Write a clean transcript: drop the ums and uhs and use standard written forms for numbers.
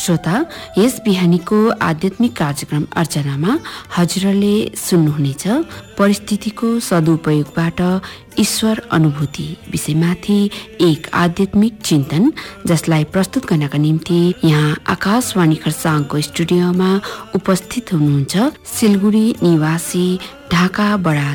श्रोता, यस बिहानीको आध्यात्मिक कार्यक्रम अर्चनामा हजुरले सुन्नुहुनेछ परिस्थितिको सदुपयोगबाट ईश्वर अनुभूति विषयमाथि एक आध्यात्मिक चिन्तन, जसलाई प्रस्तुत गर्नका निम्ति यहाँ आकाशवाणी खरसाङको स्टुडियोमा उपस्थित हुनुहुन्छ सिलगढी निवासी ढाका बडा